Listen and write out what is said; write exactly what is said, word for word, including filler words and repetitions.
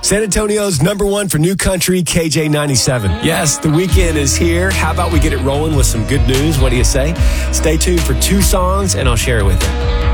San Antonio's number one for new country, K J ninety-seven. Yes, the weekend is here. How about we get it rolling with some good news? What do you say? Stay tuned for two songs, and I'll share it with you.